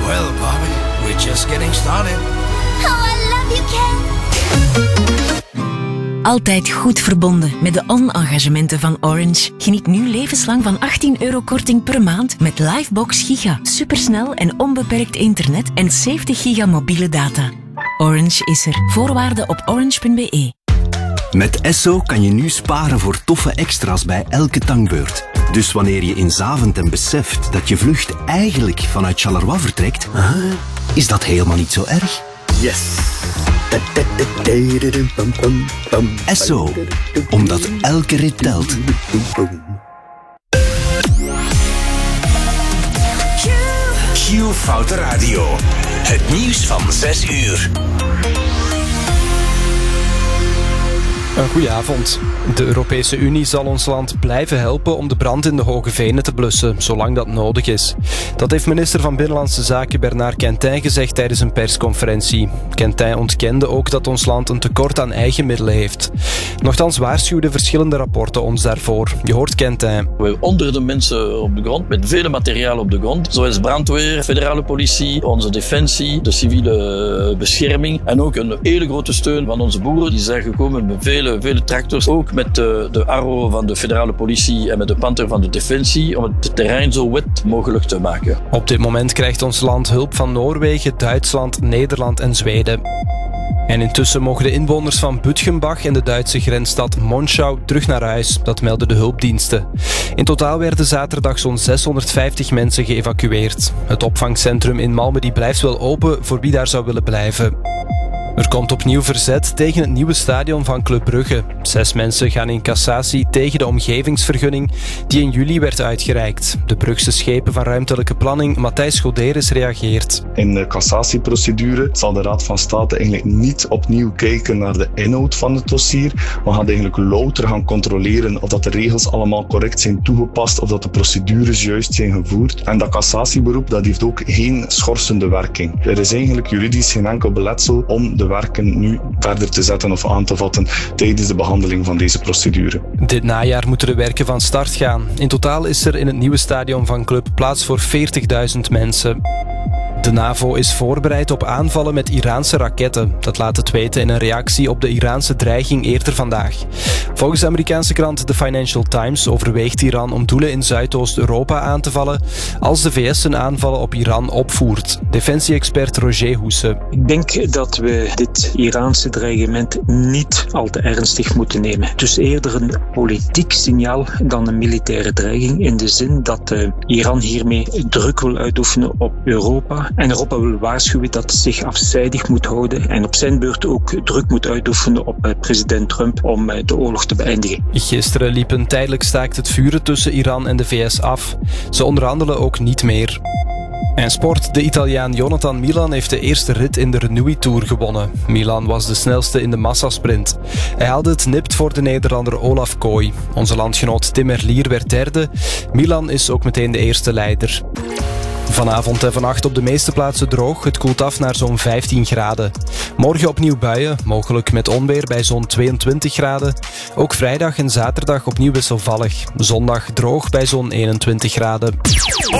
Well, Bobby, we're just getting started. Oh, I love you, Ken. Altijd goed verbonden met de on-engagementen van Orange. Geniet nu levenslang van €18 korting per maand met Livebox Giga. Supersnel en onbeperkt internet en 70 giga mobiele data. Orange is er. Voorwaarden op orange.be. Met Esso kan je nu sparen voor toffe extra's bij elke tankbeurt. Dus wanneer je in Zaventem beseft dat je vlucht eigenlijk vanuit Charleroi vertrekt, is dat helemaal niet zo erg. Yes! Esso, omdat elke rit telt. Q-Foute Radio. Het nieuws van 6 uur. Een goedenavond. De Europese Unie zal ons land blijven helpen om de brand in de Hoge Venen te blussen, zolang dat nodig is. Dat heeft minister van Binnenlandse Zaken Bernard Quentin gezegd tijdens een persconferentie. Quentin ontkende ook dat ons land een tekort aan eigen middelen heeft. Nochtans waarschuwden verschillende rapporten ons daarvoor. Je hoort Quentin. We hebben honderden mensen op de grond, met vele materialen op de grond. Zoals brandweer, federale politie, onze defensie, de civiele bescherming. En ook een hele grote steun van onze boeren. Die zijn gekomen met vele tractors. Ook met de Arrow van de federale politie en met de Panther van de defensie. Om het terrein zo wet mogelijk te maken. Op dit moment krijgt ons land hulp van Noorwegen, Duitsland, Nederland en Zweden. En intussen mogen de inwoners van Bütgenbach en de Duitse grensstad Monschau terug naar huis. Dat melden de hulpdiensten. In totaal werden zaterdag zo'n 650 mensen geëvacueerd. Het opvangcentrum in Malmedy blijft wel open voor wie daar zou willen blijven. Er komt opnieuw verzet tegen het nieuwe stadion van Club Brugge. 6 mensen gaan in cassatie tegen de omgevingsvergunning die in juli werd uitgereikt. De Brugse schepen van ruimtelijke planning Matthijs Goderis reageert. In de cassatieprocedure zal de Raad van State eigenlijk niet opnieuw kijken naar de inhoud van het dossier, maar gaat eigenlijk louter gaan controleren of dat de regels allemaal correct zijn toegepast, of dat de procedures juist zijn gevoerd. En dat cassatieberoep dat heeft ook geen schorsende werking. Er is eigenlijk juridisch geen enkel beletsel om de werken nu verder te zetten of aan te vatten tijdens de behandeling van deze procedure. Dit najaar moeten de werken van start gaan. In totaal is er in het nieuwe stadion van Club plaats voor 40.000 mensen. De NAVO is voorbereid op aanvallen met Iraanse raketten. Dat laat het weten in een reactie op de Iraanse dreiging eerder vandaag. Volgens de Amerikaanse krant The Financial Times overweegt Iran om doelen in Zuidoost-Europa aan te vallen als de VS zijn aanvallen op Iran opvoert. Defensie-expert Roger Hoesse. Ik denk dat we dit Iraanse dreigement niet al te ernstig moeten nemen. Dus eerder een politiek signaal dan een militaire dreiging, in de zin dat Iran hiermee druk wil uitoefenen op Europa. En Europa wil waarschuwen dat het zich afzijdig moet houden en op zijn beurt ook druk moet uitoefenen op president Trump om de oorlog te beëindigen. Gisteren liep een tijdelijk staakt het vuren tussen Iran en de VS af. Ze onderhandelen ook niet meer. En sport, de Italiaan Jonathan Milan heeft de eerste rit in de Renui Tour gewonnen. Milan was de snelste in de massasprint. Hij haalde het nipt voor de Nederlander Olaf Kooi. Onze landgenoot Tim Merlier werd derde. Milan is ook meteen de eerste leider. Vanavond en vannacht op de meeste plaatsen droog. Het koelt af naar zo'n 15 graden. Morgen opnieuw buien, mogelijk met onweer bij zo'n 22 graden. Ook vrijdag en zaterdag opnieuw wisselvallig. Zondag droog bij zo'n 21 graden.